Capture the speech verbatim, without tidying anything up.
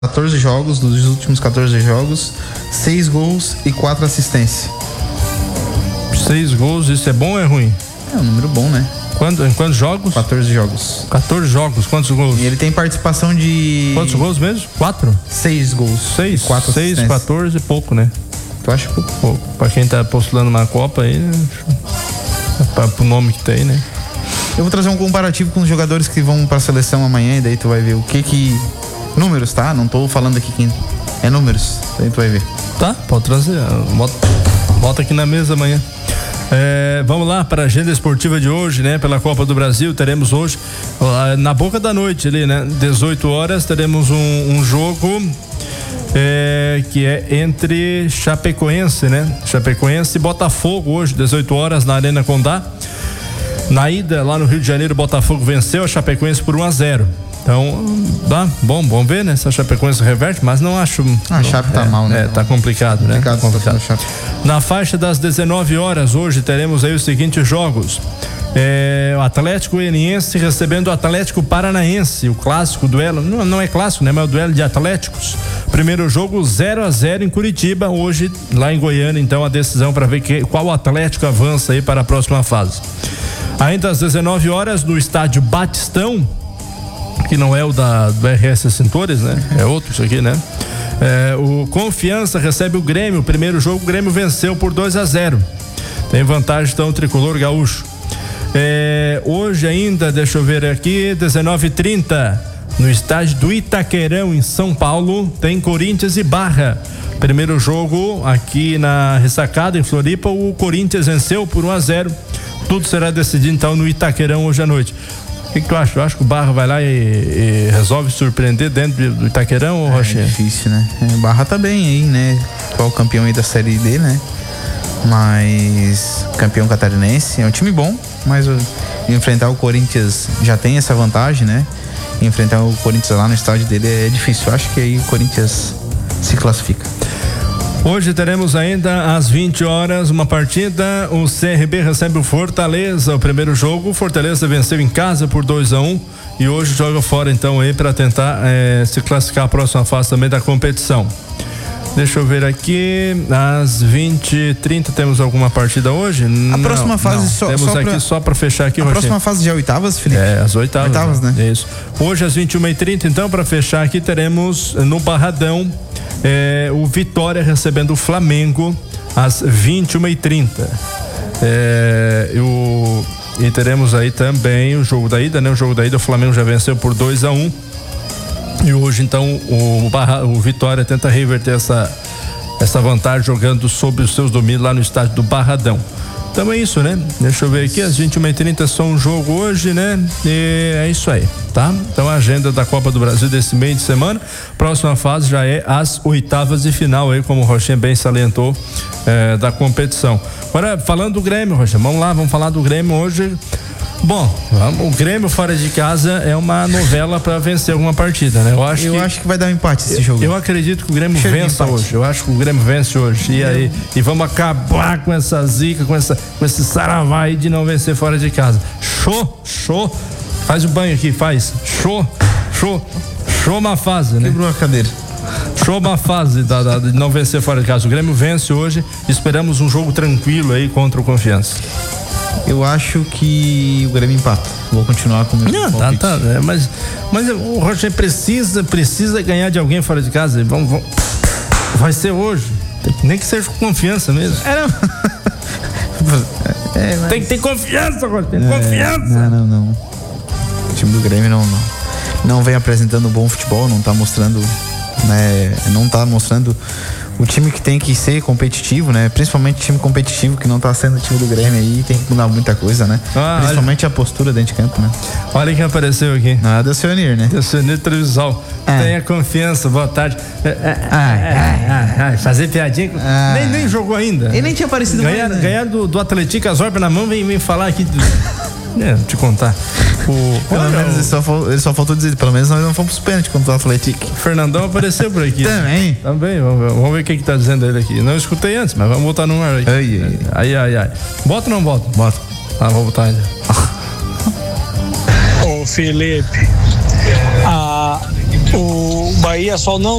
quatorze jogos, dos últimos quatorze jogos, seis gols e quatro assistências. seis gols, isso é bom ou é ruim? É um número bom, né? Quando, em quantos jogos? quatorze jogos. quatorze jogos, quantos gols? E ele tem participação de... Quantos gols mesmo? quatro? seis gols. seis? quatro seis, assistências. quatorze, pouco, né? Tu acha pouco? Pouco. Pra quem tá postulando uma Copa aí, pra, pro nome que tem, né? Eu vou trazer um comparativo com os jogadores que vão pra seleção amanhã e daí tu vai ver o que que... Números, tá? Não tô falando aqui quem... É números, daí tu vai ver. Tá, pode trazer. Bota, bota aqui na mesa amanhã. É, vamos lá para a agenda esportiva de hoje, né? Pela Copa do Brasil, teremos hoje, na boca da noite ali, né? dezoito horas, teremos um, um jogo é, que é entre Chapecoense, né? Chapecoense e Botafogo hoje, dezoito horas, na Arena Condá. Na ida, lá no Rio de Janeiro, o Botafogo venceu a Chapecoense por um a zero. Então, tá bom, vamos ver, né? Se a Chapecoense reverte, mas não acho. Ah, a Chape tá é, mal, né? É, tá complicado, né? Complicado, Tá complicado. tá Na faixa das dezenove horas, hoje teremos aí os seguintes jogos. É, o Atlético Goianiense recebendo o Atlético Paranaense, o clássico duelo, não, não é clássico, né? Mas é o duelo de Atléticos. Primeiro jogo zero a zero em Curitiba, hoje lá em Goiânia, então a decisão para ver que, qual Atlético avança aí para a próxima fase. Ainda às dezenove horas no estádio Batistão, que não é o da, do R S Cintores, né? É outro isso aqui, né? É, o Confiança recebe o Grêmio, o primeiro jogo o Grêmio venceu por dois a zero. Tem vantagem então o tricolor gaúcho. É, hoje ainda, deixa eu ver aqui, dezenove e trinta, no estádio do Itaquerão, em São Paulo, tem Corinthians e Barra. Primeiro jogo aqui na Ressacada, em Floripa, o Corinthians venceu por um a zero. Tudo será decidido então no Itaquerão hoje à noite. O que, que tu acha? Eu acho que o Barra vai lá e, e resolve surpreender dentro do Itaquerão ou é, Rochinha? É difícil, né? O Barra tá bem aí, né? Qual o campeão aí da Série D, né? Mas campeão catarinense, é um time bom, mas o, enfrentar o Corinthians já tem essa vantagem, né? Enfrentar o Corinthians lá no estádio dele é difícil. Eu acho que aí o Corinthians se classifica. Hoje teremos ainda às vinte horas uma partida, o C R B recebe o Fortaleza, o primeiro jogo, o Fortaleza venceu em casa por dois a um e hoje joga fora então aí para tentar eh, se classificar a próxima fase também da competição. Deixa eu ver aqui, às vinte e trinta temos alguma partida hoje? A não, próxima fase não. só temos só aqui pra, só para fechar aqui. A Rochinha. próxima fase de oitavas, Felipe? É, as oitavas. Oitavas, né? né? Isso. Hoje às vinte e uma e trinta, então, para fechar aqui, teremos no Barradão é, o Vitória recebendo o Flamengo às vinte e uma e trinta. É, o, e teremos aí também o jogo da ida, né? O jogo da ida, o Flamengo já venceu por dois a um. E hoje, então, o, Barra, o Vitória tenta reverter essa, essa vantagem jogando sobre os seus domínios lá no estádio do Barradão. Então é isso, né? Deixa eu ver aqui, às vinte e uma e trinta só um jogo hoje, né? E é isso aí, tá? Então a agenda da Copa do Brasil desse meio de semana, próxima fase já é as oitavas de final aí, como o Rochinha bem salientou, é, da competição. Agora, falando do Grêmio, Rochinha, vamos lá, vamos falar do Grêmio hoje. Bom, o Grêmio fora de casa é uma novela para vencer alguma partida, né? Eu acho, eu que, acho que vai dar um empate esse jogo. Eu acredito que o Grêmio Cheiro vença hoje. Eu acho que o Grêmio vence hoje. E aí, e vamos acabar com essa zica, com essa, com esse saravá aí de não vencer fora de casa. Show, show. Faz o banho aqui, faz. Show, show, show uma fase, né? Quebrou a cadeira. Show uma fase da, da, de não vencer fora de casa. O Grêmio vence hoje. Esperamos um jogo tranquilo aí contra o Confiança. Eu acho que o Grêmio empata. Vou continuar com o meu Não, tá, tá, é, mas, mas o Roger precisa, precisa ganhar de alguém fora de casa. Vamos, vamos, vai ser hoje. Tem, nem que seja com confiança mesmo. É, não. é, mas... Tem que ter confiança, Roger. Tem é, confiança. Não, não, não. O time do Grêmio não, não, não vem apresentando bom futebol, não tá mostrando, né? Não tá mostrando o time que tem que ser competitivo, né? Principalmente time competitivo que não tá sendo o time do Grêmio aí, tem que mudar muita coisa, né? Ah, Principalmente olha... a postura dentro de campo, né? Olha quem apareceu aqui. Ah, Delcionir, né? Delcionir Trevisol. Ah. Tenha confiança, boa tarde. Ah, ah, ah, fazer piadinha. Ah. Nem, nem jogou ainda. Ele nem tinha aparecido ganhar, mais, né? Ganhar do, do Atlético Azorba na mão, vem, vem falar aqui. Do... é, te contar. O, pelo olha, menos o... ele, só faltou, ele só faltou dizer, pelo menos nós não fomos pênalti contra o Atlético. O Fernandão apareceu por aqui. Também. Também, vamos ver, vamos ver o que que tá dizendo ele aqui. Não escutei antes, mas vamos botar no ar aí. Ai, ai, ai, ai, ai. Bota ou não bota? Bota. Ah, vou botar ainda. Ô Felipe, a, o Bahia só não